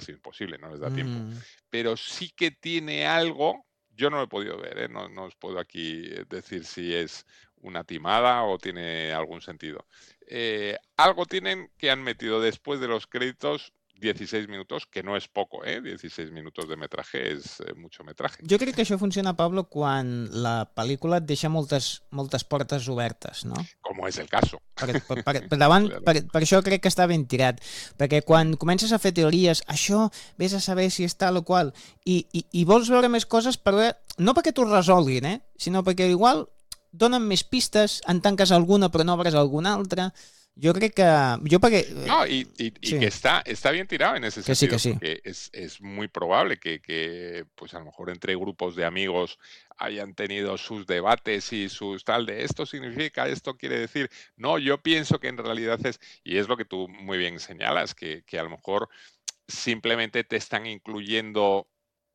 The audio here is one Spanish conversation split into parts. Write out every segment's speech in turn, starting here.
casi imposible, no les da tiempo. Pero sí que tiene algo, yo no lo he podido ver, no os puedo aquí decir si es una timada o tiene algún sentido. Algo tienen que han metido después de los créditos 16 minutos, que no és poco, 16 minutos de metraje és mucho metraje. Jo crec que això funciona, Pablo, quan la pel·lícula et deixa moltes portes obertes, no? Com és el caso. Per això crec que està ben tirat, perquè quan comences a fer teories, això, vés a saber si és tal o qual, i vols veure més coses, però no perquè t'ho resolguin, sinó perquè igual donen més pistes, en tanques alguna però no obres alguna altra. Yo creo que... No, y sí. Que está bien tirado en ese sentido, que sí. Porque es muy probable que pues a lo mejor entre grupos de amigos hayan tenido sus debates y sus tal de esto significa, esto quiere decir. No, yo pienso que en realidad es, y es lo que tú muy bien señalas, que a lo mejor simplemente te están incluyendo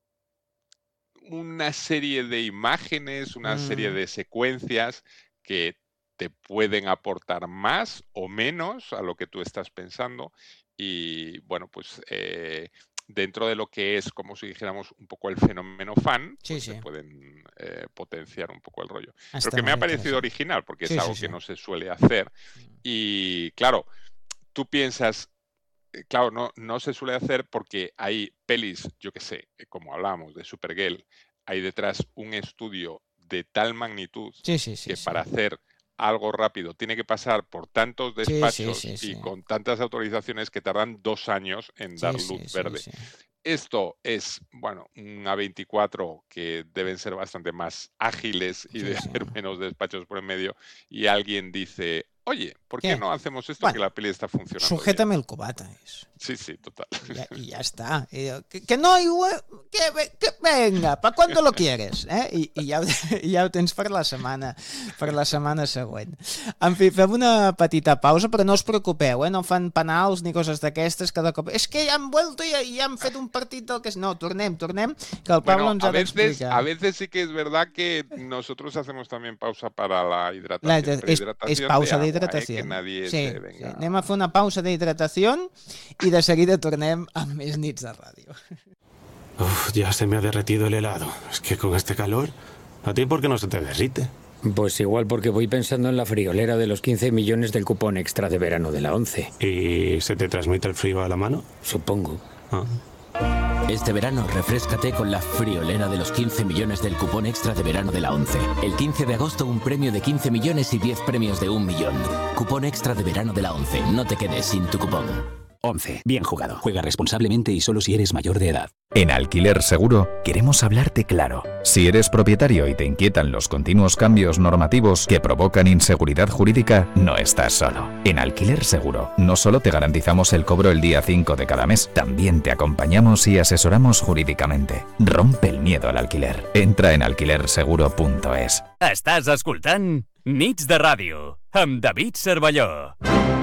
una serie de imágenes, una serie de secuencias que te pueden aportar más o menos a lo que tú estás pensando y bueno, pues dentro de lo que es, como si dijéramos, un poco el fenómeno fan, sí, pues sí. se pueden potenciar un poco el rollo. Hasta pero que me ha parecido original, porque es algo que no se suele hacer. Y claro, tú piensas, claro, no se suele hacer porque hay pelis, yo que sé, como hablábamos de Supergirl, hay detrás un estudio de tal magnitud que para hacer algo rápido tiene que pasar por tantos despachos y con tantas autorizaciones que tardan 2 años en dar luz verde. Esto es, bueno, un A24 que deben ser bastante más ágiles y de haber menos despachos por en medio, y alguien dice, oye, ¿por qué no hacemos esto que la peli está funcionando sujétame bien? El cubata. Sí, total. Y ya está. Que no hi que venga, ¿para cuándo lo quieres? I ja ho tens per la setmana següent. En fi, fem una petita pausa, però no us preocupeu, no fan penals ni coses d'aquestes cada cop. És que ja han vuelto i ja han fet un partit del que... No, tornem, que el Pablo ens ha d'explicar. A veces sí que es verdad que nosotros hacemos también pausa para la hidratación. És pausa d'hidratació. Que nadie se venga. Sí. Anem a fer una pausa d'hidratació i de seguida tornem amb més nits de ràdio. Uf, ya se me ha derretido el helado. Es que con este calor, ¿a ti por qué no se te derrite? Pues igual porque voy pensando en la friolera de los 15 millones del cupón extra de verano de la 11. ¿Y se te transmite el frío a la mano? Supongo. Este verano refréscate con la friolera de los 15 millones del cupón extra de verano de la 11. El 15 de agosto un premio de 15 millones y 10 premios de 1 millón. Cupón extra de verano de la 11. No te quedes sin tu cupón. 11. Bien jugado. Juega responsablemente y solo si eres mayor de edad. En Alquiler Seguro queremos hablarte claro. Si eres propietario y te inquietan los continuos cambios normativos que provocan inseguridad jurídica, no estás solo. En Alquiler Seguro no solo te garantizamos el cobro el día 5 de cada mes, también te acompañamos y asesoramos jurídicamente. Rompe el miedo al alquiler. Entra en alquilerseguro.es. Estàs escoltant Nits de Ràdio amb David Cervelló.